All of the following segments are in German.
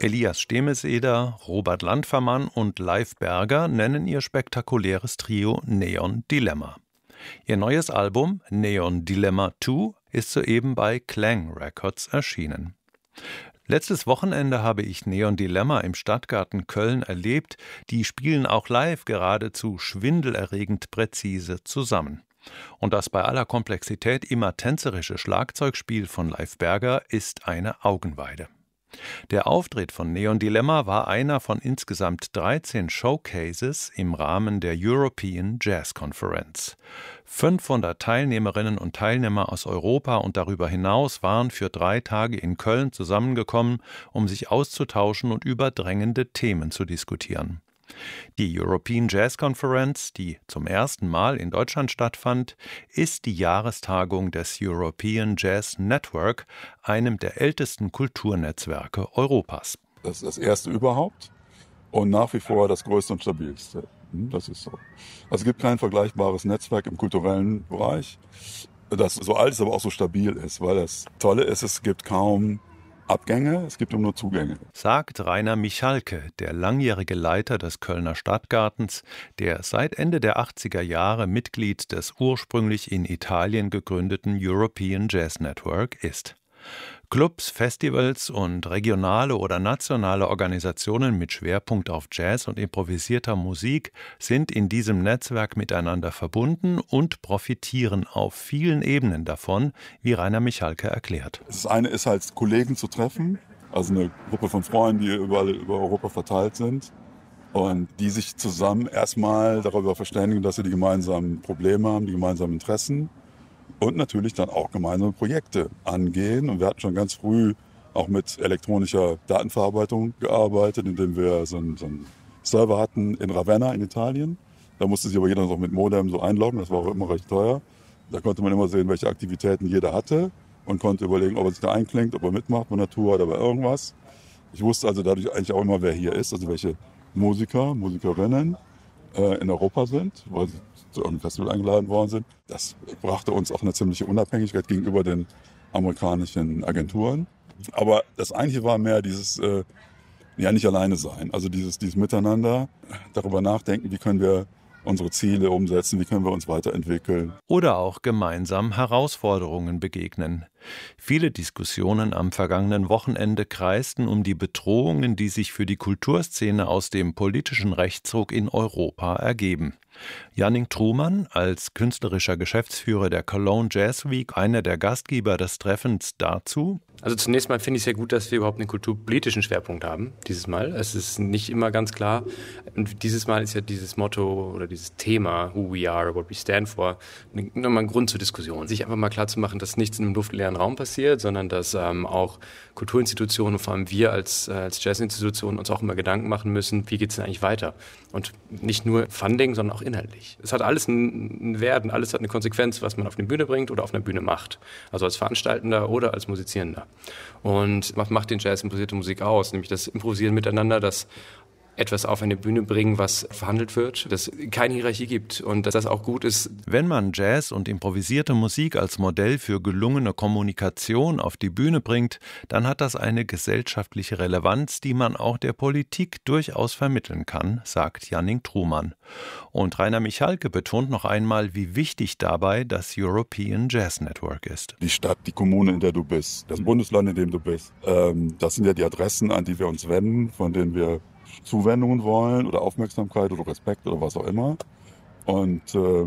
Elias Stemeseder, Robert Landfermann und Leif Berger nennen ihr spektakuläres Trio Neon Dilemma. Ihr neues Album Neon Dilemma 2 ist soeben bei Klang Records erschienen. Letztes Wochenende habe ich Neon Dilemma im Stadtgarten Köln erlebt. Die spielen auch live geradezu schwindelerregend präzise zusammen. Und das bei aller Komplexität immer tänzerische Schlagzeugspiel von Leif Berger ist eine Augenweide. Der Auftritt von Neon Dilemma war einer von insgesamt 13 Showcases im Rahmen der European Jazz Conference. 500 Teilnehmerinnen und Teilnehmer aus Europa und darüber hinaus waren für 3 Tage in Köln zusammengekommen, um sich auszutauschen und über drängende Themen zu diskutieren. Die European Jazz Conference, die zum ersten Mal in Deutschland stattfand, ist die Jahrestagung des European Jazz Network, einem der ältesten Kulturnetzwerke Europas. Das ist das erste überhaupt und nach wie vor das größte und stabilste. Das ist so. Also es gibt kein vergleichbares Netzwerk im kulturellen Bereich, das so alt ist, aber auch so stabil ist, weil das Tolle ist, es gibt kaum Abgänge, es gibt nur Zugänge. Sagt Rainer Michalke, der langjährige Leiter des Kölner Stadtgartens, der seit Ende der 80er Jahre Mitglied des ursprünglich in Italien gegründeten European Jazz Network ist. Clubs, Festivals und regionale oder nationale Organisationen mit Schwerpunkt auf Jazz und improvisierter Musik sind in diesem Netzwerk miteinander verbunden und profitieren auf vielen Ebenen davon, wie Rainer Michalke erklärt. Das eine ist halt, Kollegen zu treffen, also eine Gruppe von Freunden, die überall über Europa verteilt sind und die sich zusammen erstmal darüber verständigen, dass sie die gemeinsamen Probleme haben, die gemeinsamen Interessen. Und natürlich dann auch gemeinsame Projekte angehen. Und wir hatten schon ganz früh auch mit elektronischer Datenverarbeitung gearbeitet, indem wir so einen Server hatten in Ravenna in Italien. Da musste sich aber jeder noch mit Modem so einloggen, das war auch immer recht teuer. Da konnte man immer sehen, welche Aktivitäten jeder hatte und konnte überlegen, ob er sich da einklingt, ob er mitmacht bei einer Tour oder bei irgendwas. Ich wusste also dadurch eigentlich auch immer, wer hier ist, also welche Musiker, Musikerinnen in Europa sind, weil sie zu irgendeinem Festival eingeladen worden sind. Das brachte uns auch eine ziemliche Unabhängigkeit gegenüber den amerikanischen Agenturen. Aber das eigentliche war mehr dieses nicht alleine sein, also dieses Miteinander, darüber nachdenken, wie können wir unsere Ziele umsetzen, wie können wir uns weiterentwickeln. Oder auch gemeinsam Herausforderungen begegnen. Viele Diskussionen am vergangenen Wochenende kreisten um die Bedrohungen, die sich für die Kulturszene aus dem politischen Rechtsruck in Europa ergeben. Jannik Trumann, als künstlerischer Geschäftsführer der Cologne Jazz Week, einer der Gastgeber des Treffens, dazu: Also zunächst mal finde ich es sehr gut, dass wir überhaupt einen kulturpolitischen Schwerpunkt haben, dieses Mal. Es ist nicht immer ganz klar. Und dieses Mal ist ja dieses Motto oder dieses Thema, who we are, what we stand for, nochmal ein Grund zur Diskussion. Sich einfach mal klar zu machen, dass nichts in einem luftleeren Raum passiert, sondern dass auch Kulturinstitutionen, vor allem wir als Jazzinstitutionen, uns auch immer Gedanken machen müssen, wie geht es denn eigentlich weiter? Und nicht nur Funding, sondern auch inhaltlich. Es hat alles einen Wert und alles hat eine Konsequenz, was man auf eine Bühne bringt oder auf einer Bühne macht. Also als Veranstaltender oder als Musizierender. Und was macht den Jazz improvisierte Musik aus? Nämlich das Improvisieren miteinander, das etwas auf eine Bühne bringen, was verhandelt wird, dass es keine Hierarchie gibt und dass das auch gut ist. Wenn man Jazz und improvisierte Musik als Modell für gelungene Kommunikation auf die Bühne bringt, dann hat das eine gesellschaftliche Relevanz, die man auch der Politik durchaus vermitteln kann, sagt Jannik Trumann. Und Rainer Michalke betont noch einmal, wie wichtig dabei das European Jazz Network ist. Die Stadt, die Kommune, in der du bist, das Bundesland, in dem du bist, das sind ja die Adressen, an die wir uns wenden, von denen wir Zuwendungen wollen oder Aufmerksamkeit oder Respekt oder was auch immer. Und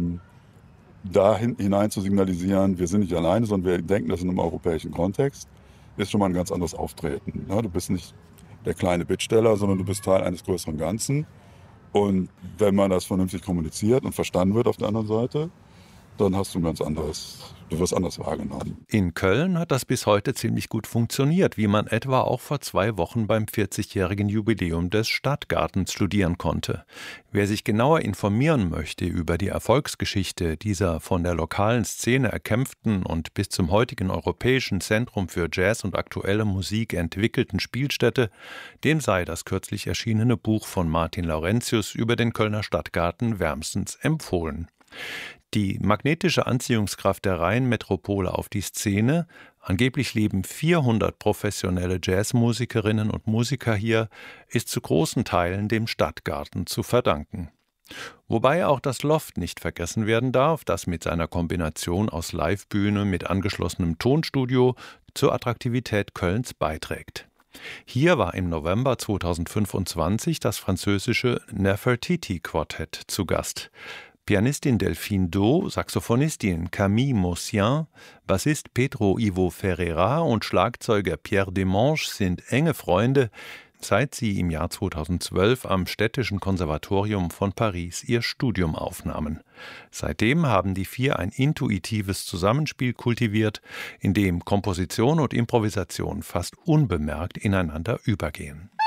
da hinein zu signalisieren, wir sind nicht alleine, sondern wir denken das in einem europäischen Kontext, ist schon mal ein ganz anderes Auftreten. Ja, du bist nicht der kleine Bittsteller, sondern du bist Teil eines größeren Ganzen. Und wenn man das vernünftig kommuniziert und verstanden wird auf der anderen Seite, dann hast du du wirst anders wahrgenommen. In Köln hat das bis heute ziemlich gut funktioniert, wie man etwa auch vor 2 Wochen beim 40-jährigen Jubiläum des Stadtgartens studieren konnte. Wer sich genauer informieren möchte über die Erfolgsgeschichte dieser von der lokalen Szene erkämpften und bis zum heutigen Europäischen Zentrum für Jazz und aktuelle Musik entwickelten Spielstätte, dem sei das kürzlich erschienene Buch von Martin Laurentius über den Kölner Stadtgarten wärmstens empfohlen. Die magnetische Anziehungskraft der Rheinmetropole auf die Szene, angeblich leben 400 professionelle Jazzmusikerinnen und Musiker hier, ist zu großen Teilen dem Stadtgarten zu verdanken. Wobei auch das Loft nicht vergessen werden darf, das mit seiner Kombination aus Livebühne mit angeschlossenem Tonstudio zur Attraktivität Kölns beiträgt. Hier war im November 2025 das französische Nefertiti-Quartett zu Gast. Pianistin Delphine Do, Saxophonistin Camille Maussian, Bassist Pedro Ivo Ferreira und Schlagzeuger Pierre Demange sind enge Freunde, seit sie im Jahr 2012 am Städtischen Konservatorium von Paris ihr Studium aufnahmen. Seitdem haben die vier ein intuitives Zusammenspiel kultiviert, in dem Komposition und Improvisation fast unbemerkt ineinander übergehen.